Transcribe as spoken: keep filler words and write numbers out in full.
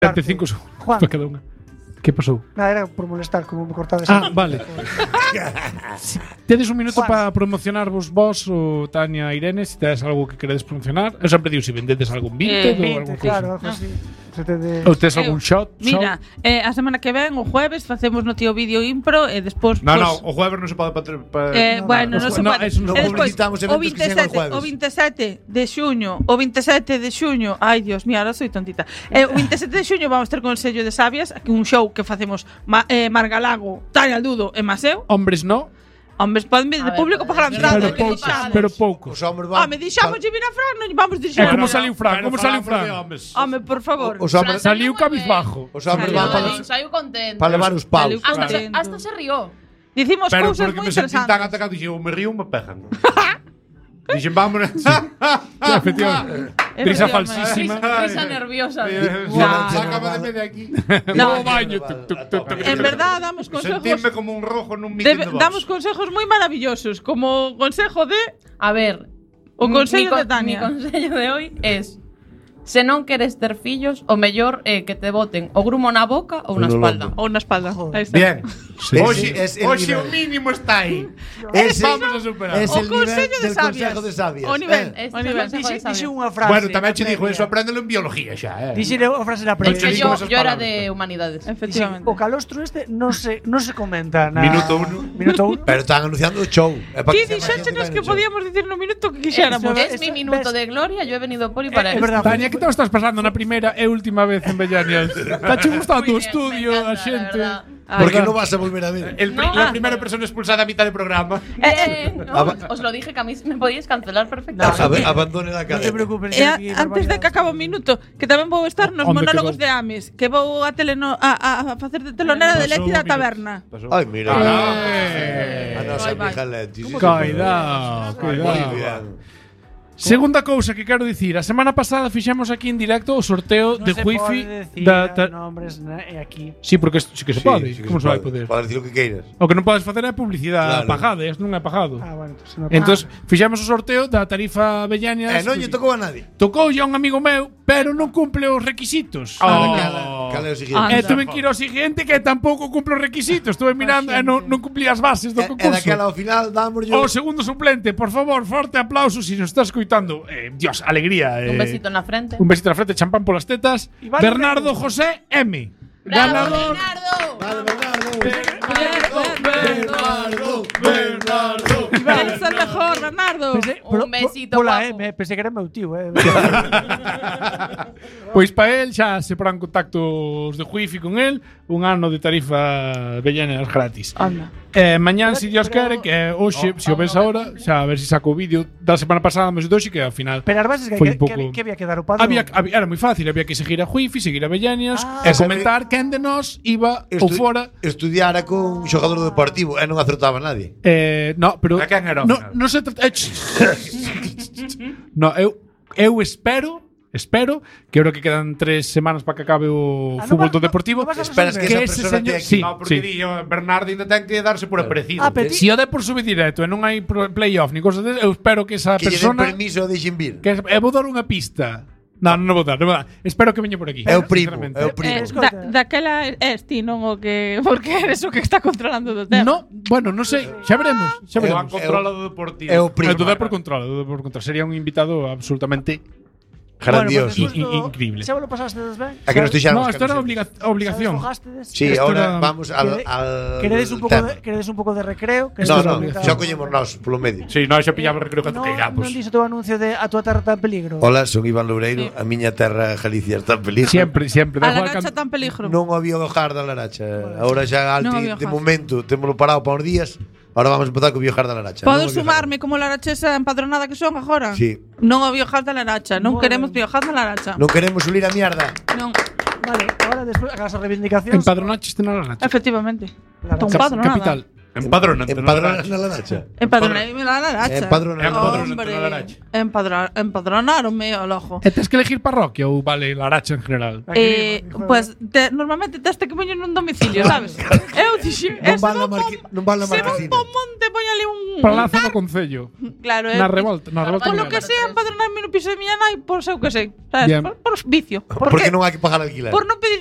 treinta e cinco segundos para cada unha. Que pasou? Nada, era por molestar, como me cortades. Ah, vale. Tedes un minuto para promocionarvos vos ou Tania e Irene, se tedes algo que queredes promocionar. Eu sempre digo se vendedes algún Eh, Vinted ou vinte, algún claro, algo cousa. así. Se tedes... Ou tedes algún shot? Mira, eh, a semana que ven, o jueves, facemos no tío vídeo impro e despois... No, pues, no, o jueves non se pode patr- pa- Eh, No, bueno, no, non se no, pode. eso non E despois, publicitamos o eventos que sean os veintisiete, jueves. o veintisiete de xuño, o veintisiete de xuño, ai Dios mío, ahora soy tontita. Eh, o veintisiete de xuño vamos ter con el sello de Sabias, aquí un show que facemos ma, eh, Margalago, Tania Aldudo e Maseu. Hombres no, Hombres, poden vir de A ver, público podes pagar a vir, entrada. pero que poucos, dixamos. pero poucos. Os hombres Ah, van. me dixamos de vir a Fran, non vamos E dirixir. como saliu Fran? Como saliu Falamos de Fran? homes. Home, por favor. Os hombres Saliu cabizbajo. Os hombres Saliu van para ali. Saiu contento. para levar os paus. Saliu Hasta, se, contento. hasta se rió. Dicimos Pero cousas porque moi me sentí tan interesantes. atacado, dixen, me río, me pegan. Dixen, vámonos. Sí, efectivamente. Risa Efectivamente. falsísima. Risa, risa nerviosa. Sácame de aquí. No. No baño. Tuc, tuc, tuc, tuc, En tuc. verdad damos consejos. Sentirme como un rojo nun meeting Debe- de box. damos consejos moi maravillosos, como consejo de A ver, O mi- consello mi de Tania. Mi consello de hoy es: se non queres ter fillos, o mellor é que te boten o grumo na boca ou na No espalda. ou na espalda. Aí está. Bien. Sí. Hoxe, Es- es el hoxe o nivel. mínimo está aí. Ese Vamos a superar. es O el nivel consello de del Sabias. consejo de Sabias. O nivel. Eh, Este O é o nivel. consejo de Dixe, dixe Sabias. unha frase. Bueno, tamén che na digo, previa. eso apréndelo en biología xa, eh. Dixe unha frase na Es previa. que Dice yo, con esas yo era palabras. de humanidades. Dixe, Efectivamente. o calostro este non se, non se comenta na... Minuto uno. Minuto uno. Pero están anunciando o show. É pa Ti que se vaya dixéchenos gente que vai no show. podíamos dicir no minuto que Es, quixéramos. Eso- es mi minuto ves- de gloria, yo he venido por y É para esto. verdade. Tania, que te estás pasando na primeira e última vez en Bellanias? Está che gustando o Muy bien, estudio, me encanta, a xente? la verdad. Porque non vas a volver a ver. El, pri- No. La primera persona expulsada a mitad del programa. Bien, no, Aba- os lo dije que a mí me podíais cancelar No, perfectamente. Ab- Abandone la Non te cadena. preocupes. E que a, aquí antes de que barbaridades. acabe o minuto, que tamén vou estar nos Onde monólogos quedou? de Ames, que vou a, teleno, a, a, a facer de telonera de Pasou Leti da o minuto. taberna. Ai, mira. Eh. A nosa Vai, vai. amiga Leti. sí, Cuidado, Moi cuidado. bien. Segunda cousa que quero dicir, a semana pasada fixemos aquí en directo o sorteo Non de se Wi-Fi pode decir da ta- nombres na- e aquí. Sí, porque isto sí que se Sí, pode. sí que Como se se vai pode. poder? Podes dicir o que queiras. O que non podes facer é publicidade Claro. pagada, isto non é pagado. Ah, bueno, pues, no, Entón, fixemos o sorteo da tarifa Bellanias. Eh, non lle tocou a nadie. Tocoulle a un amigo meu, pero non cumple os requisitos. Ahora, Oh. cala, cala é o seguinte. Anda. E tuve que ir ao siguiente que tampouco cumple os requisitos. Estuve mirando e non, non cumplía as bases do E- E concurso. daquela ao final dámoslle O segundo suplente, por favor, forte aplauso si nos está escuitando. Eh, Dios, alegría. Eh. Un besito en la frente. Un besito na frente, champán polas tetas. Y vale Bernardo un José M. ¡Bravo, Ganador. Bernardo! Vale, Bernardo. Bernardo, Bernardo. Eres el mejor, Bernardo. Pensé- Un por- besito, Pola guapo. M, pensei que era meu tío, eh. Pois para el xa se porán contactos de Wi-Fi con el, un ano de tarifa Bellanias gratis. Anda. Eh, mañán, se Dios Pero- quere, que é hoxe, se o ves ahora, xa a ver se saco o vídeo da semana pasada, mas de hoxe que ao final Pero as bases que, foi que, un pouco. que, que había que dar o padrón. Había, había, era moi fácil, había que seguir a Wi-Fi, seguir a Bellanias Ah. e comentar quen de nós iba ou Estu- fora. Estudiara con un xogador deportivo e non acertaba nadie. Eh, no, pero A quen era ao no, final? no se trata eh, No, eu eu espero Espero que ahora que quedan tres semanas para que acabe o Ah, no fútbol va- do no- Deportivo. no vas a Esperas que resolver. esa ese persona señor, te aquí. sí, No, porque sí. di, oh, Bernardo ainda ten que darse por aparecido. Ah, pero ti- Si o de por subir directo e non hai pro- playoff ni cosas de, eu espero que esa Que lle den persona permiso e deixen vir. que e vou dar unha pista. Non, non vou dar, non vou dar. Espero que veña por aquí. É o primo, sinceramente. é o primo. Eh, Escoita. da, daquela es ti, non o que... Porque eres o que está controlando do tema. No, bueno, non sei, xa veremos, xa O han veremos. controlado do Deportivo. É o primo. Eh, do por control, do por control. Sería un invitado absolutamente Grandioso. Bueno, pues I- i- increíble. Xa vos lo pasastes ben? A que nos No, fixamos esto era obliga obligación. Sí, Esto ahora era- vamos al, Quere- al Queredes un pouco tema. de, queredes un pouco de recreo? Que No, esto no, é obligación. xa collemos nós polo medio. Sí, no, xa pillamos recreo que No, non queiramos. dixo o teu anuncio de a tua terra está en peligro. Hola, son Iván Loureiro, a miña terra Galicia está en peligro. Siempre, siempre. A Da la igual gacha can- tan peligro. Non había o jar da Laracha. Ahora xa Non alti, había de hogar. momento, témolo parado para uns días. Ahora vamos a empezar co biojar da Laracha. Podo Non o biojar. sumarme como larachesa empadronada que son agora? Sí. Non o biojar da laracha, non Bueno. queremos biojar da laracha. Non queremos ulir a mierda. Non, Vale, ahora despois hagas as reivindicacións. Empadronaches na Laracha. efectivamente. Claro. Ton Cap- padronada. Capital. Empadrónate na Empadronas Laracha. na Laracha. Empadronaime na Laracha. Empadronas na Laracha. Empadrónate na Laracha. Empadra- empadronaronme ao logo. E tes que elegir parroquia ou vale Laracha en general? Eh, pues te, normalmente teste que poñen nun domicilio, sabes? Eu dixen, Non se vale vou a marqui- pon- non vale a se vou marquesina. pon monte, poño ali un Plaza do Concello. Claro, eh. Na revolta, na revolta. Polo non que era. sea, empadronarme no piso de miña nai, por seu que sei, sabes? Bien. Por, por vicio. Porque non hai que pagar alquiler. Por non pedir